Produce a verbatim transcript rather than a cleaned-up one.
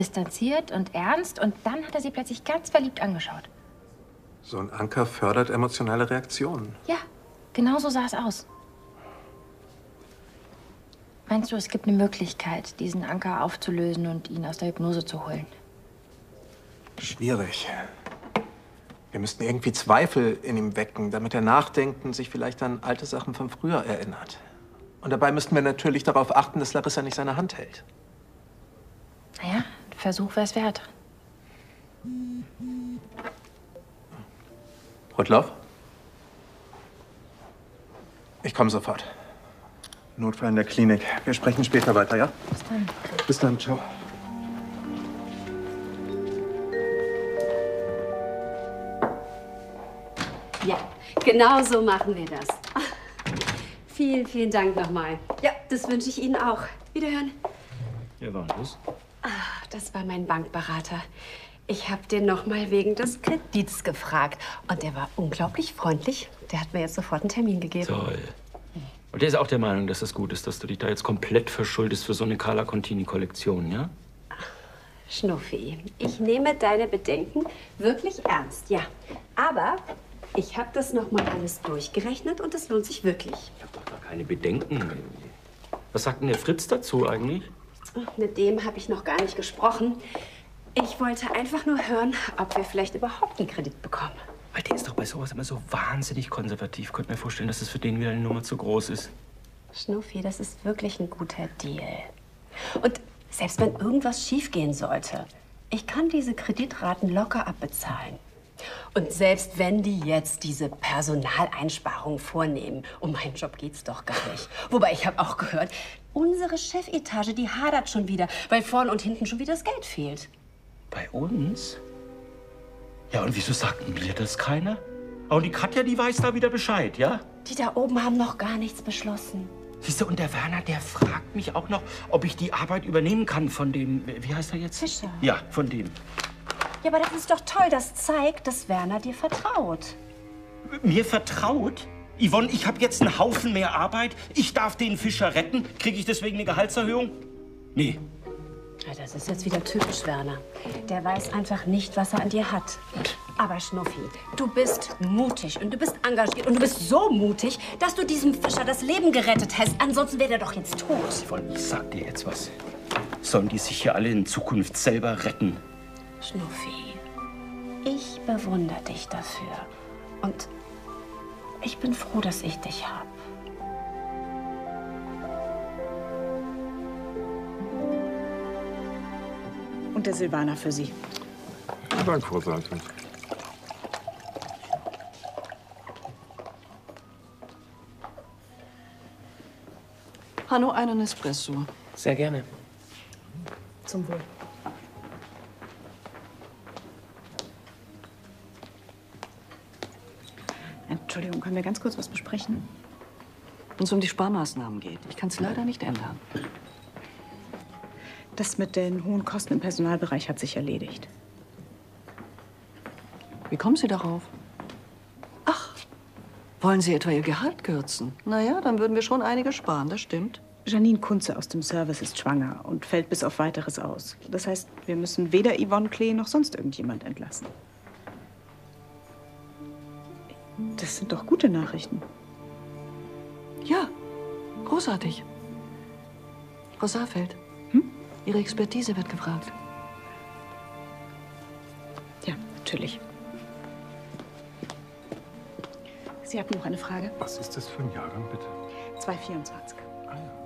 distanziert und ernst und dann hat er sie plötzlich ganz verliebt angeschaut. So ein Anker fördert emotionale Reaktionen. Ja, genau so sah es aus. Meinst du, es gibt eine Möglichkeit, diesen Anker aufzulösen und ihn aus der Hypnose zu holen? Schwierig. Wir müssten irgendwie Zweifel in ihm wecken, damit er nachdenkt und sich vielleicht an alte Sachen von früher erinnert. Und dabei müssten wir natürlich darauf achten, dass Larissa nicht seine Hand hält. Naja, ein Versuch wäre es wert. Rudloff? Ich komme sofort. Notfall in der Klinik. Wir sprechen später weiter, ja? Bis dann. Bis dann, ciao. Ja, genau so machen wir das. Ach, vielen, vielen Dank nochmal. Ja, das wünsche ich Ihnen auch. Wiederhören. Wer war das? Ach, das war mein Bankberater. Ich habe den nochmal wegen des Kredits gefragt. Und der war unglaublich freundlich. Der hat mir jetzt sofort einen Termin gegeben. Toll. Und der ist auch der Meinung, dass es gut ist, dass du dich da jetzt komplett verschuldest für so eine Carla Contini-Kollektion, ja? Schnuffi, ich nehme deine Bedenken wirklich ernst, ja. Aber ich habe das noch mal alles durchgerechnet und es lohnt sich wirklich. Ich habe doch gar keine Bedenken. Was sagt denn der Fritz dazu eigentlich? Mit dem habe ich noch gar nicht gesprochen. Ich wollte einfach nur hören, ob wir vielleicht überhaupt einen Kredit bekommen. Weil der ist doch bei sowas immer so wahnsinnig konservativ. Ich könnte mir vorstellen, dass es für den wieder eine Nummer zu groß ist. Schnuffi, das ist wirklich ein guter Deal. Und selbst wenn irgendwas schiefgehen sollte, ich kann diese Kreditraten locker abbezahlen. Und selbst wenn die jetzt diese Personaleinsparung vornehmen, um meinen Job geht's doch gar nicht. Wobei ich habe auch gehört, unsere Chefetage, die hadert schon wieder, weil vorn und hinten schon wieder das Geld fehlt. Bei uns? Ja, und wieso sagt mir das keiner? Oh, und die Katja, die weiß da wieder Bescheid, ja? Die da oben haben noch gar nichts beschlossen. Siehst du, und der Werner, der fragt mich auch noch, ob ich die Arbeit übernehmen kann von dem, wie heißt er jetzt? Fischer. Ja, von dem. Ja, aber das ist doch toll. Das zeigt, dass Werner dir vertraut. Mir vertraut? Yvonne, ich habe jetzt einen Haufen mehr Arbeit. Ich darf den Fischer retten. Kriege ich deswegen eine Gehaltserhöhung? Nee. Ja, das ist jetzt wieder typisch Werner. Der weiß einfach nicht, was er an dir hat. Aber Schnuffi, du bist mutig und du bist engagiert und du bist so mutig, dass du diesem Fischer das Leben gerettet hast. Ansonsten wäre er doch jetzt tot. Yvonne, ich sag dir jetzt was. Sollen die sich hier alle in Zukunft selber retten? Schnuffi, ich bewundere dich dafür. Und ich bin froh, dass ich dich habe. Und der Silvaner für Sie. Vielen Dank, Frau Seifert. Hanno, einen Espresso. Sehr gerne. Zum Wohl. Entschuldigung, können wir ganz kurz was besprechen? Wenn es um die Sparmaßnahmen geht. Ich kann es leider nicht ändern. Das mit den hohen Kosten im Personalbereich hat sich erledigt. Wie kommen Sie darauf? Ach, wollen Sie etwa Ihr Gehalt kürzen? Na ja, dann würden wir schon einige sparen, das stimmt. Janine Kunze aus dem Service ist schwanger und fällt bis auf Weiteres aus. Das heißt, wir müssen weder Yvonne Klee noch sonst irgendjemand entlassen. Das sind doch gute Nachrichten. Ja, großartig. Frau Saarfeld, Hm? Ihre Expertise wird gefragt. Ja, natürlich. Sie hatten noch eine Frage? Was ist das für ein Jahrgang, bitte? zwei vierundzwanzig. Ah, ja.